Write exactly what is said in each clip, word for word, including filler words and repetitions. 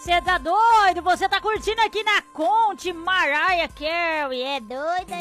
Você tá doido? Você tá curtindo aqui na Conte, Mariah Carey. É doida?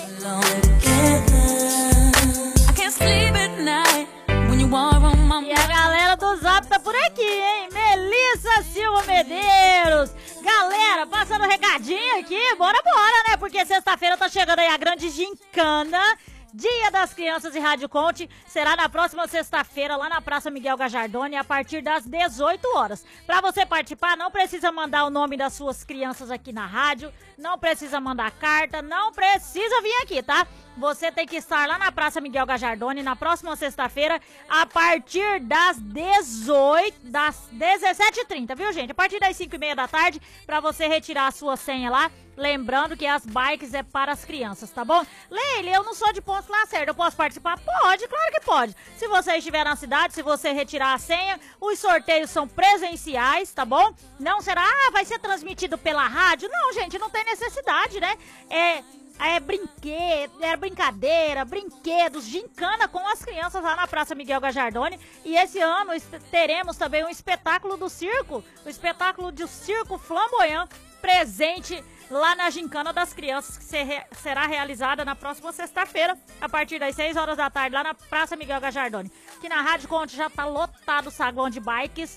E a galera do Zap tá por aqui, hein? Melissa Silva Medeiros. Galera, passando um recadinho aqui. Bora, bora, né? Porque sexta-feira tá chegando aí a grande gincana. Dia das Crianças e Rádio Conte será na próxima sexta-feira lá na Praça Miguel Gajardoni a partir das dezoito horas. Para você participar, não precisa mandar o nome das suas crianças aqui na rádio, não precisa mandar carta, não precisa vir aqui, tá? Você tem que estar lá na Praça Miguel Gajardoni na próxima sexta-feira a partir das dezoito, das dezessete e trinta, viu, gente? A partir das cinco e meia da tarde para você retirar a sua senha lá. Lembrando que as bikes é para as crianças, tá bom? Leile, eu não sou de Posto Lacerda, eu posso participar? Pode, claro que pode. Se você estiver na cidade, se você retirar a senha, os sorteios são presenciais, tá bom? Não será, ah, vai ser transmitido pela rádio? Não, gente, não tem necessidade, né? É... É brinquedo, é brincadeira, brinquedos, gincana com as crianças lá na Praça Miguel Gajardoni. E esse ano teremos também um espetáculo do circo, o espetáculo do Circo Flamboyant presente lá na gincana das crianças, que será realizada na próxima sexta-feira, a partir das seis horas da tarde, lá na Praça Miguel Gajardoni. Aqui na Rádio Conte já tá lotado o saguão de bikes.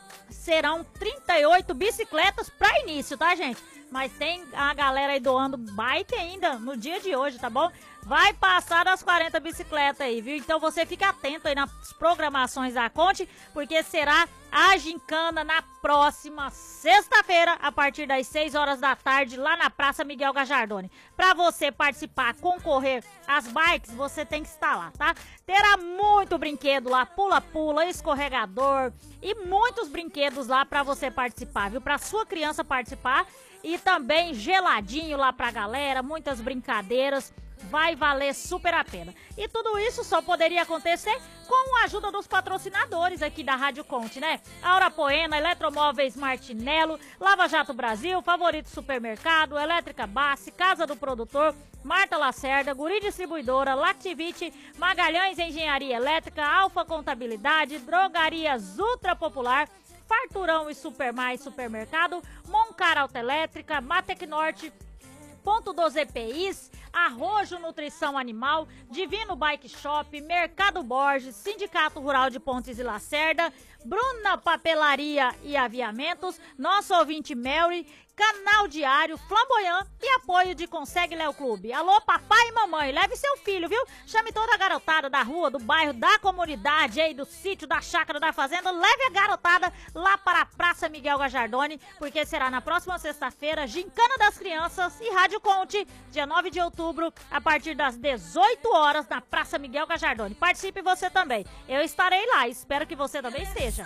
Serão trinta e oito bicicletas para início, tá, gente? Mas tem a galera aí doando bike ainda no dia de hoje, tá bom? Vai passar das quarenta bicicletas aí, viu? Então você fica atento aí nas programações da Conte, porque será a gincana na próxima sexta-feira, a partir das seis horas da tarde, lá na Praça Miguel Gajardoni. Para você participar, concorrer às bikes, você tem que estar lá, tá? Terá muito brinquedo lá, pula-pula, escorregador e muitos brinquedos lá para você participar, viu? Para sua criança participar. E também geladinho lá pra galera, muitas brincadeiras, vai valer super a pena. E tudo isso só poderia acontecer com a ajuda dos patrocinadores aqui da Rádio Conte, né? Aura Poena, Eletromóveis Martinello, Lava Jato Brasil, Favorito Supermercado, Elétrica Bassi, Casa do Produtor, Marta Lacerda, Guri Distribuidora, Lactivite, Magalhães Engenharia Elétrica, Alfa Contabilidade, Drogarias Ultra Popular, Farturão e Supermais Supermercado, Moncar Autoelétrica, Matec Norte, Ponto dos E P Is, Arrojo Nutrição Animal, Divino Bike Shop, Mercado Borges, Sindicato Rural de Pontes e Lacerda, Bruna Papelaria e Aviamentos, nosso ouvinte Mary, Canal Diário, Flamboyant e apoio de Consegue Léo Clube. Alô, papai e mamãe, leve seu filho, viu? Chame toda a garotada da rua, do bairro, da comunidade, aí do sítio, da chácara, da fazenda. Leve a garotada lá para a Praça Miguel Gajardoni, porque será na próxima sexta-feira, Gincana das Crianças e Rádio Conte, dia nove de outubro, a partir das dezoito horas, na Praça Miguel Gajardoni. Participe você também. Eu estarei lá, espero que você também esteja.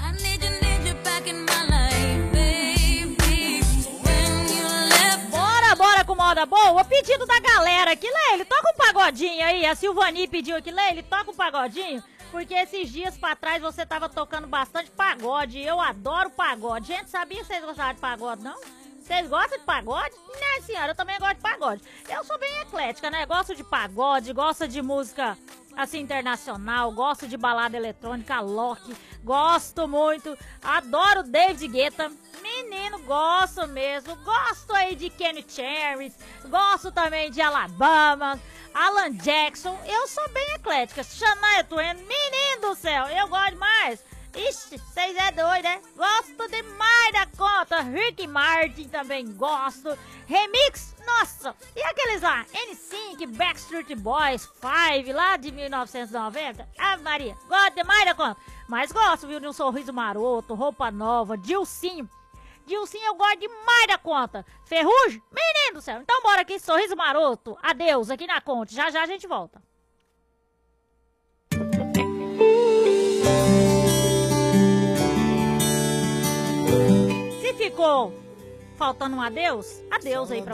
Bora com moda boa, pedido da galera aqui, Leile, toca um pagodinho aí, a Silvani pediu aqui, Leile, toca um pagodinho, porque esses dias pra trás você tava tocando bastante pagode, eu adoro pagode. Gente, sabia que vocês gostavam de pagode, não? Vocês gostam de pagode? Né, senhora, eu também gosto de pagode. Eu sou bem eclética, né, gosto de pagode, gosto de música assim internacional, gosto de balada eletrônica, rock, gosto muito, adoro David Guetta. Menino, gosto mesmo, gosto aí de Kenny Cherry, gosto também de Alabama, Alan Jackson, eu sou bem eclética, Shania Twain, menino do céu, eu gosto demais. Ixi, vocês é doido, né? Gosto demais da conta, Rick Martin também gosto, remix, nossa, e aqueles lá, N Sync, Backstreet Boys, Five, lá de mil novecentos e noventa, ah Maria, gosto demais da conta, mas gosto, viu, de um sorriso maroto, roupa nova, Dilcinho. Dilcinho, eu gosto demais da conta. Ferrugem? Menino do céu. Então bora aqui, sorriso maroto. Adeus, aqui na Conte. Já já a gente volta. Se ficou faltando um adeus, adeus aí pra